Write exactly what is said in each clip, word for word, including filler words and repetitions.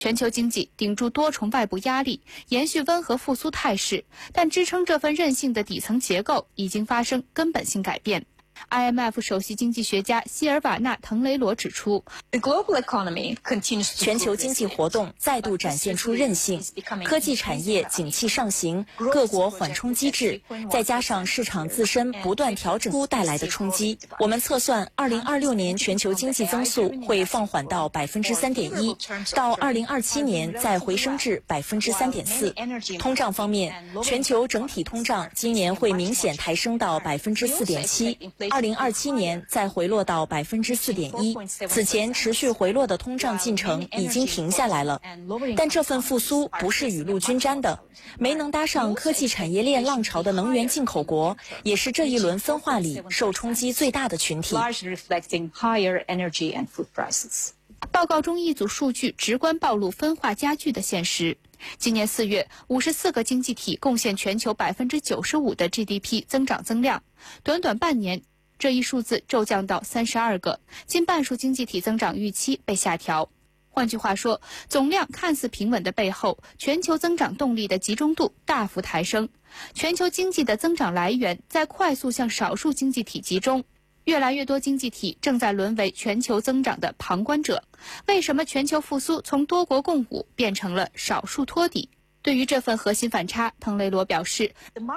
全球经济顶住多重外部压力，延续温和复苏态势，但支撑这份韧性的底层结构已经发生根本性改变。I M F 首席经济学家希尔瓦纳·滕雷罗指出， 全球经济活动再度展现出韧性，科技产业景气上行，各国缓冲机制，再加上市场自身不断调整带来的冲击，我们测算二零二六年全球经济增速会放缓到百分之三点一，到二零二七年再回升至百分之三点四。通胀方面，全球整体通胀今年会明显抬升到百分之四点七。二零二七年再回落到百分之四点一，此前持续回落的通胀进程已经停下来了，但这份复苏不是雨露均沾的，没能搭上科技产业链浪潮的能源进口国，也是这一轮分化里受冲击最大的群体。 报告中一组数据直观暴露分化加剧的现实。今年四月，五十四个经济体贡献全球百分之九十五的 G D P 增长增量，短短半年，这一数字骤降到三十二个，近半数经济体增长预期被下调。换句话说，总量看似平稳的背后，全球增长动力的集中度大幅抬升。全球经济的增长来源在快速向少数经济体集中，越来越多经济体正在沦为全球增长的旁观者。为什么全球复苏从多国共舞变成了少数托底？对于这份核心反差，滕雷罗表示，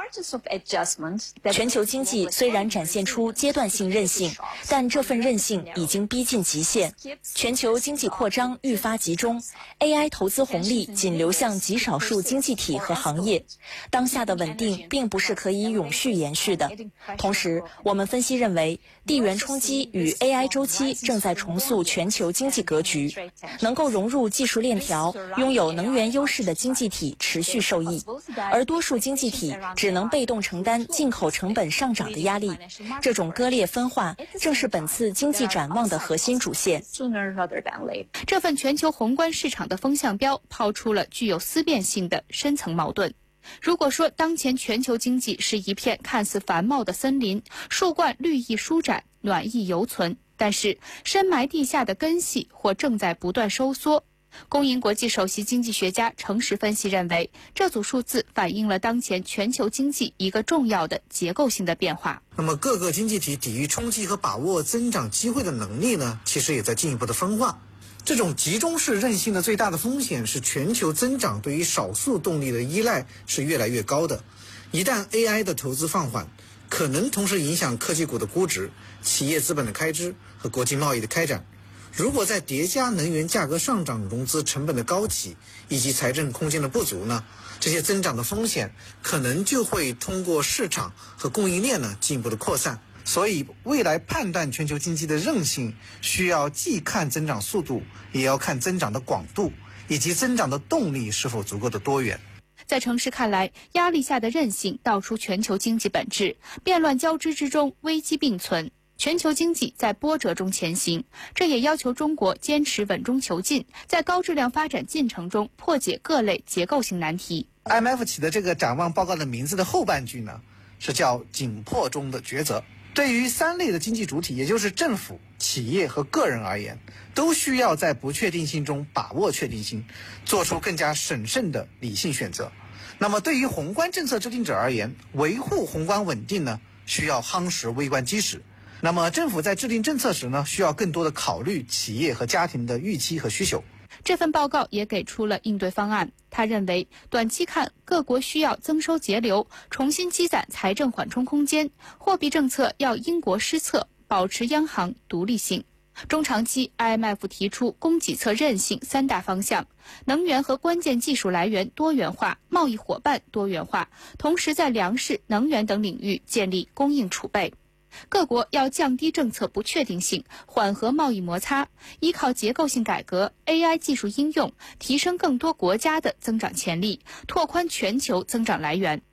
全球经济虽然展现出阶段性韧性，但这份韧性已经逼近极限。全球经济扩张愈发集中 ，A I 投资红利仅流向极少数经济体和行业。当下的稳定并不是可以永续延续的。同时，我们分析认为，地缘冲击与 A I 周期正在重塑全球经济格局，能够融入技术链条、拥有能源优势的经济体持续受益，而多数经济体只能被动承担进口成本上涨的压力。这种割裂分化正是本次经济展望的核心主线。 这份全球宏观市场的风向标抛出了具有思辨性的深层矛盾。如果说当前全球经济是一片看似繁茂的森林，树冠绿意舒展，暖意犹存，但是深埋地下的根系或正在不断收缩。公银国际首席经济学家程实分析认为，这组数字反映了当前全球经济一个重要的结构性的变化。 那么各个经济体抵御冲击和把握增长机会的能力呢，其实也在进一步的分化。这种集中式韧性的最大的风险是全球增长对于少数动力的依赖是越来越高的。一旦 A I 的投资放缓，可能同时影响科技股的估值、企业资本的开支和国际贸易的开展。如果再叠加能源价格上涨、融资成本的高企以及财政空间的不足呢，这些增长的风险可能就会通过市场和供应链呢进一步的扩散。所以未来判断全球经济的韧性，需要既看增长速度，也要看增长的广度，以及增长的动力是否足够的多元。 在程实看来，压力下的韧性道出全球经济本质，变乱交织之中，危机并存。全球经济在波折中前行，这也要求中国坚持稳中求进，在高质量发展进程中破解各类结构性难题。 I M F 起的这个展望报告的名字的后半句呢，是叫紧迫中的抉择。对于三类的经济主体，也就是政府、企业和个人而言，都需要在不确定性中把握确定性，做出更加审慎的理性选择。那么对于宏观政策制定者而言，维护宏观稳定呢，需要夯实微观基石。那么政府在制定政策时呢，需要更多的考虑企业和家庭的预期和需求。 这份报告也给出了应对方案。他认为，短期看，各国需要增收节流，重新积攒财政缓冲空间；货币政策要因国施策，保持央行独立性。中长期 I M F 提出供给侧韧性三大方向：能源和关键技术来源多元化，贸易伙伴多元化，同时在粮食、能源等领域建立供应储备。各国要降低政策不确定性，缓和贸易摩擦，依靠结构性改革、A I 技术应用，提升更多国家的增长潜力，拓宽全球增长来源。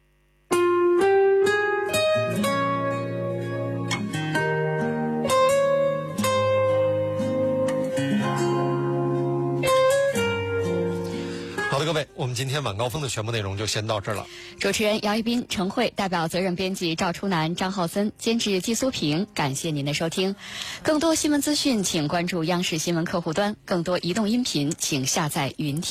好的，各位，我们今天晚高峰的全部内容就先到这儿了。 主持人姚一斌、陈慧，代表责任编辑赵初南、张浩森，监制季苏平，感谢您的收听。更多新闻资讯，请关注央视新闻客户端；更多移动音频，请下载云听。